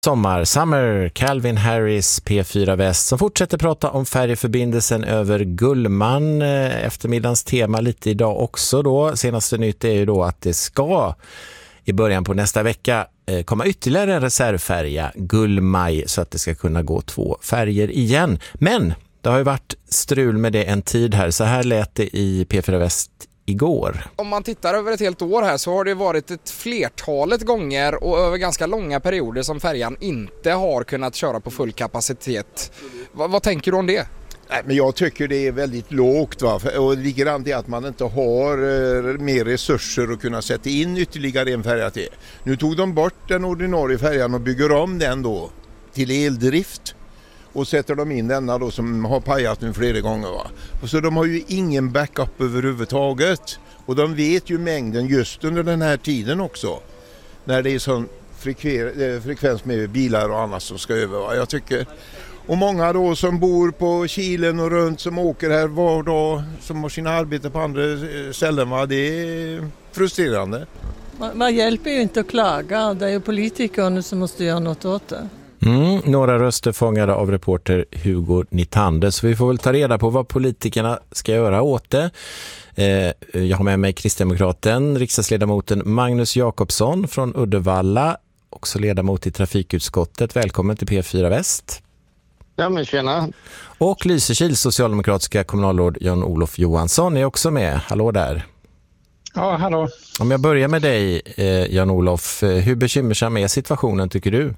Summer, Calvin Harris, P4 Väst som fortsätter prata om färjeförbindelsen över Gullman. Eftermiddagens tema lite idag också då. Senaste nytt är ju då att det ska i början på nästa vecka komma ytterligare en reservfärja, Gullmaj, så att det ska kunna gå 2 färger igen. Men det har ju varit strul med det en tid här. Så här lät det i P4 Väst igår. Om man tittar över ett helt år här så har det varit ett flertalet gånger och över ganska långa perioder som färjan inte har kunnat köra på full kapacitet. Vad tänker du om det? Nej, men jag tycker det är väldigt lågt, va? Och likadant är att man inte har mer resurser att kunna sätta in ytterligare en färja till. Nu tog de bort den ordinarie färjan och bygger om den då till eldrift. Och sätter de in denna då som har pajat nu flera gånger, va? Och så de har ju ingen backup överhuvudtaget. Och de vet ju mängden just under den här tiden också. När det är sån frekvens med bilar och annat som ska över, va? Jag tycker. Och många då som bor på Kilen och runt som åker här var dag, som har sina arbeten på andra ställen, va? Det är frustrerande. Man hjälper ju inte att klaga. Det är ju politikerna som måste göra något åt det. Några röster fångade av reporter Hugo Nitander, så vi får väl ta reda på vad politikerna ska göra åt det. Jag har med mig kristdemokraten, riksdagsledamoten Magnus Jakobsson från Uddevalla, också ledamot i trafikutskottet. Välkommen till P4 Väst. Ja, men tjena. Och Lysekils socialdemokratiska kommunalråd Jan-Olof Johansson är också med. Hallå där. Ja, hallå. Om jag börjar med dig, Jan-Olof, hur bekymmersam är situationen tycker du?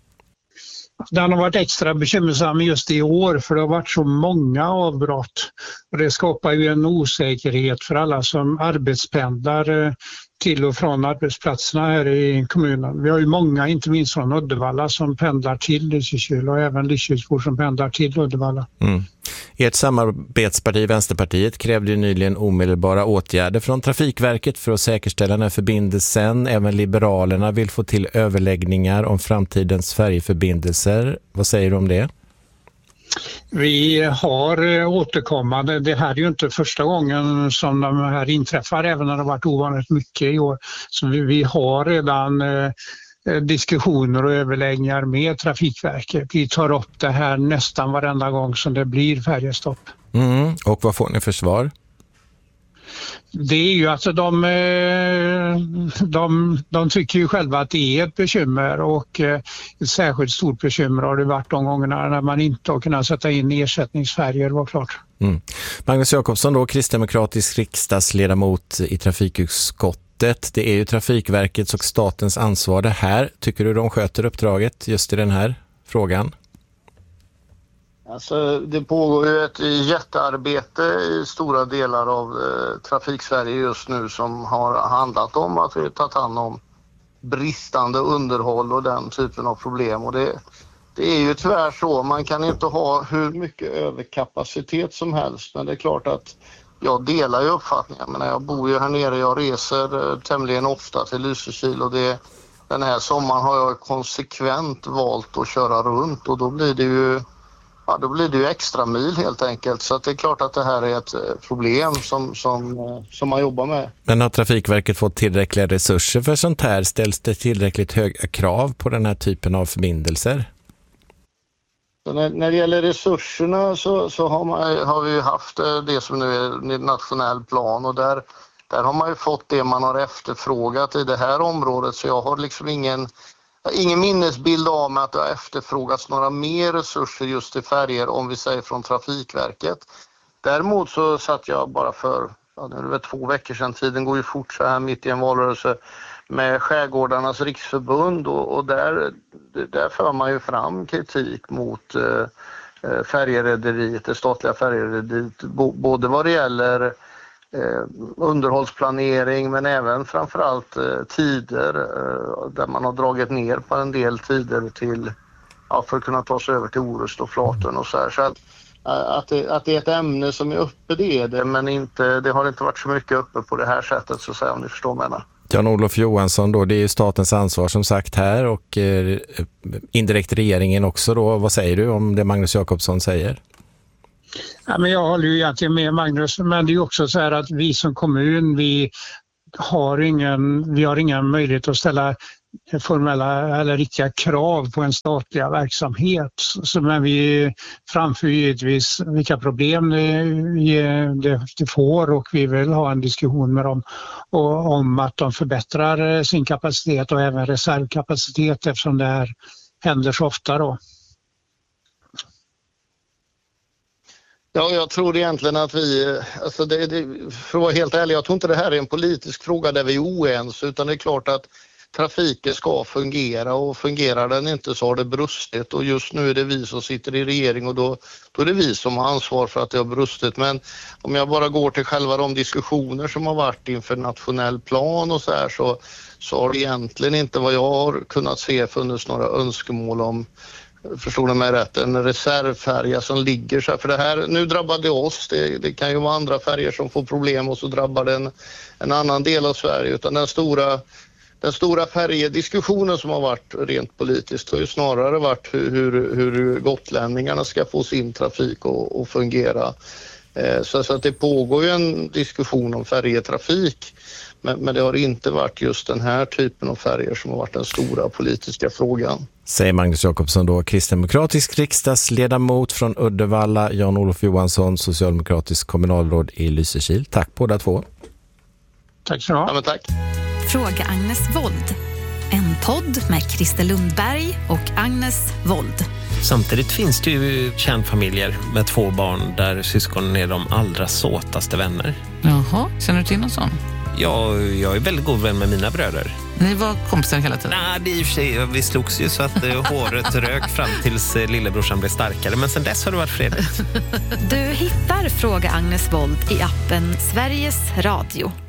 Den har varit extra bekymmersam just i år för det har varit så många avbrott. Och det skapar ju en osäkerhet för alla som arbetspendlar till och från arbetsplatserna här i kommunen. Vi har ju många, inte minst från Uddevalla, som pendlar till Lysekil och även Lysekilsbor som pendlar till Uddevalla. Ert samarbetsparti Vänsterpartiet krävde ju nyligen omedelbara åtgärder från Trafikverket för att säkerställa den här förbindelsen. Även Liberalerna vill få till överläggningar om framtidens färjeförbindelser. Vad säger du om det? Vi har återkommande, det här är ju inte första gången som de här inträffar, även när det har varit ovanligt mycket i år. Så vi har redan diskussioner och överläggningar med Trafikverket. Vi tar upp det här nästan varenda gång som det blir färjestopp. Och vad får ni för svar? Det är ju alltså de tycker ju själva att det är ett bekymmer och ett särskilt stort bekymmer har det varit de gångerna när man inte har kunnat sätta in ersättningsfärger, var klart. Magnus Jakobsson då, kristdemokratisk riksdagsledamot i trafikutskottet. Det är ju Trafikverkets och statens ansvar det här. Tycker du de sköter uppdraget just i den här frågan? Alltså, det pågår ju ett jättearbete i stora delar av Trafiksverige just nu som har handlat om att vi tar hand om bristande underhåll och den typen av problem. Och det är ju tyvärr så, man kan inte ha hur mycket överkapacitet som helst, men det är klart att jag delar ju uppfattningen. Men jag bor ju här nere, jag reser tämligen ofta till Lysekil och den här sommaren har jag konsekvent valt att köra runt och då blir det ju extra mil helt enkelt. Så att det är klart att det här är ett problem som man jobbar med. Men har Trafikverket fått tillräckliga resurser för sånt här? Ställs det tillräckligt höga krav på den här typen av förbindelser? Så när det gäller resurserna så har vi ju haft det som nu är nationell plan och där har man ju fått det man har efterfrågat i det här området. Så jag har liksom ingen minnesbild av mig att det har efterfrågats några mer resurser just till färger om vi säger från Trafikverket. Däremot så satt jag bara för 2 veckor sedan, tiden går ju fort så här mitt i en valrörelse, med Skärgårdarnas riksförbund och där för man ju fram kritik mot färjerederiet, det statliga färjerederiet, både vad det gäller underhållsplanering men även framförallt tider där man har dragit ner på en del tider för att kunna ta sig över till Orust och Flatön och så här. Så att det är ett ämne som är uppe, det är det, men det har inte varit så mycket uppe på det här sättet så att säga, om ni förstår vad jag menar. Jan-Olof Johansson då, det är ju statens ansvar som sagt här och indirekt regeringen också då. Vad säger du om det Magnus Jakobsson säger? Ja, men jag håller ju egentligen med Magnus, men det är ju också så här att vi som kommun, vi har ingen möjlighet att ställa formella eller riktiga krav på en statlig verksamhet. Men vi framför givetvis vilka problem det får, och vi vill ha en diskussion med dem om att de förbättrar sin kapacitet och även reservkapacitet, eftersom det här händer så ofta då. Ja, jag tror egentligen att för att vara helt ärlig, jag tror inte det här är en politisk fråga där vi är oense, utan det är klart att trafiken ska fungera, och fungerar den inte så har det brustit, och just nu är det vi som sitter i regering, och då är det vi som har ansvar för att det har brustit. Men om jag bara går till själva de diskussioner som har varit inför nationell plan och så har det egentligen inte, vad jag har kunnat se, funnits några önskemål om, förstår du mig rätt, en reservfärja som ligger så här. För det här, nu drabbar det oss, det kan ju vara andra färger som får problem och så drabbar det en annan del av Sverige, utan den stora färjediskussionen som har varit rent politiskt har ju snarare varit hur gotlänningarna ska få sin trafik att fungera. Så att det pågår ju en diskussion om färjetrafik, men det har inte varit just den här typen av färger som har varit den stora politiska frågan. Säger Magnus Jakobsson då, kristdemokratisk riksdagsledamot från Uddevalla, Jan-Olof Johansson, socialdemokratisk kommunalråd i Lysekil. Tack båda två. Tack så mycket. Ja, men tack. Fråga Agnes Wold. En podd med Christer Lundberg och Agnes Wold. Samtidigt finns det ju kärnfamiljer med 2 barn där syskonen är de allra såtaste vänner. Jaha, känner du till någon sån? Ja, jag är väldigt god vän med mina bröder. Ni var kompisar hela tiden? Nej, det är i och för sig, vi slogs ju så att håret rök fram tills lillebrorsan blev starkare. Men sen dess har det varit fredligt. Du hittar Fråga Agnes Wold i appen Sveriges Radio.